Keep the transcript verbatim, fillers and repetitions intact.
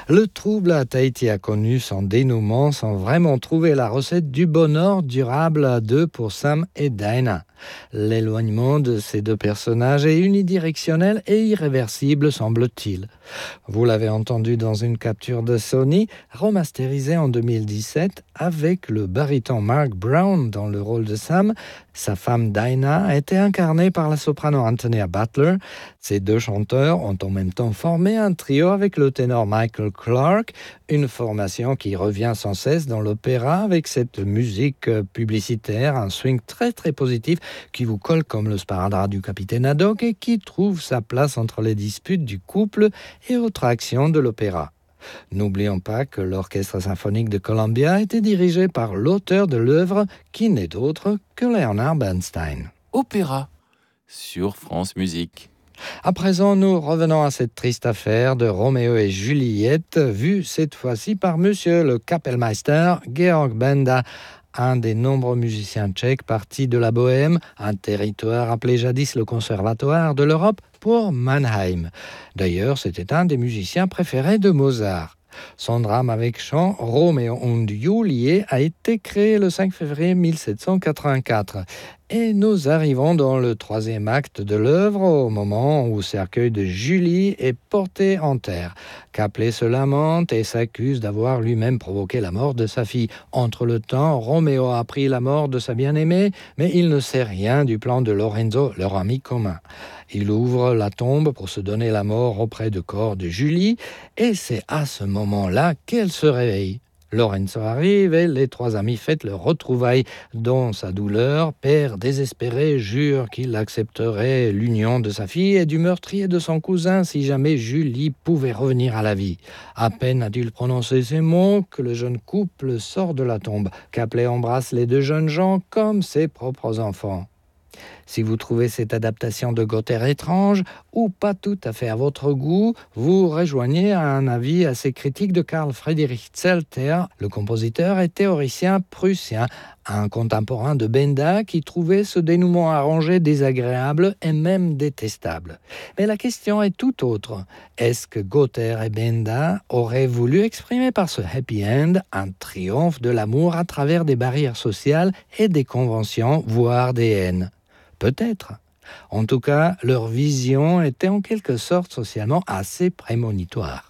Le trouble à Tahiti a connu son dénouement sans vraiment trouver la recette du bonheur durable à deux pour Sam et Dinah. L'éloignement de ces deux personnages est unidirectionnel et irréversible, semble-t-il. Vous l'avez entendu dans une capture de Sony, remasterisée en deux mille dix-sept, avec le baryton Mark Brown dans le rôle de Sam. Sa femme Dinah a été incarnée par la soprano Antonia Butler. Ces deux chanteurs ont en même temps formé un trio avec le ténor Michael Clarke, une formation qui revient sans cesse dans l'opéra avec cette musique publicitaire, un swing très très positif qui vous colle comme le sparadrap du capitaine Haddock et qui trouve sa place entre les disputes du couple et autres actions de l'opéra. N'oublions pas que l'Orchestre symphonique de Columbia était dirigé par l'auteur de l'œuvre qui n'est autre que Leonard Bernstein. Opéra sur France Musique. À présent, nous revenons à cette triste affaire de Roméo et Juliette, vue cette fois-ci par monsieur le Kapellmeister Georg Benda, un des nombreux musiciens tchèques partis de la Bohême, un territoire appelé jadis le conservatoire de l'Europe, pour Mannheim. D'ailleurs, c'était un des musiciens préférés de Mozart. Son drame avec chant Roméo und Julie a été créé le cinq février mille sept cent quatre-vingt-quatre. Et nous arrivons dans le troisième acte de l'œuvre, au moment où le cercueil de Julie est porté en terre. Caplet se lamente et s'accuse d'avoir lui-même provoqué la mort de sa fille. Entre-le-temps, Roméo a appris la mort de sa bien-aimée, mais il ne sait rien du plan de Lorenzo, leur ami commun. Il ouvre la tombe pour se donner la mort auprès du corps de Julie, et c'est à ce moment-là qu'elle se réveille. Lorenzo arrive et les trois amis fêtent leur retrouvaille. Dans sa douleur, père désespéré jure qu'il accepterait l'union de sa fille et du meurtrier de son cousin si jamais Julie pouvait revenir à la vie. À peine a-t-il prononcé ces mots que le jeune couple sort de la tombe. Caplet embrasse les deux jeunes gens comme ses propres enfants. Si vous trouvez cette adaptation de Gotthard étrange ou pas tout à fait à votre goût, vous rejoignez à un avis assez critique de Karl Friedrich Zelter, le compositeur et théoricien prussien, un contemporain de Benda qui trouvait ce dénouement arrangé désagréable et même détestable. Mais la question est tout autre. Est-ce que Gotthard et Benda auraient voulu exprimer par ce happy end un triomphe de l'amour à travers des barrières sociales et des conventions, voire des haines ? Peut-être. En tout cas, leur vision était en quelque sorte socialement assez prémonitoire.